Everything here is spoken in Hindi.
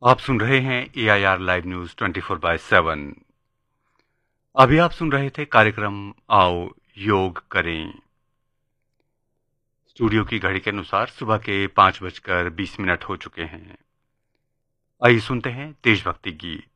आप सुन रहे हैं AIR लाइव न्यूज 24/7। अभी आप सुन रहे थे कार्यक्रम आओ योग करें। स्टूडियो की घड़ी के अनुसार सुबह के 5:20 हो चुके हैं। आइए सुनते हैं देशभक्ति गीत।